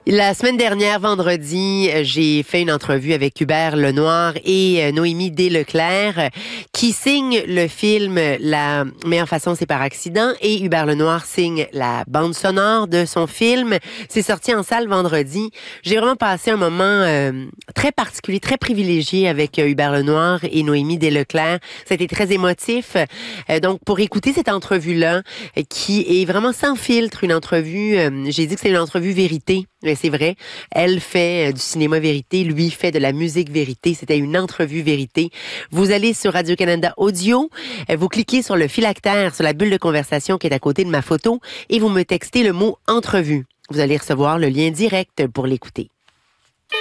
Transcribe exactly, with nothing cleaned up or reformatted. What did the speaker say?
La semaine dernière, vendredi, j'ai fait une entrevue avec Hubert Lenoir et Noémie Desleclerc qui signent le film La meilleure façon, c'est par accident, et Hubert Lenoir signe la bande sonore de son film. C'est sorti en salle vendredi. J'ai vraiment passé un moment euh, très particulier, très privilégié avec euh, Hubert Lenoir et Noémie Desleclerc. Ça a été très émotif. Euh, donc, pour écouter cette entrevue-là, euh, qui est vraiment sans filtre, une entrevue, euh, j'ai dit que c'est une entrevue vérité. Mais c'est vrai. Elle fait du cinéma vérité, lui fait de la musique vérité. C'était une entrevue vérité. Vous allez sur Radio-Canada Audio, vous cliquez sur le phylactère, sur la bulle de conversation qui est à côté de ma photo et vous me textez le mot entrevue. Vous allez recevoir le lien direct pour l'écouter.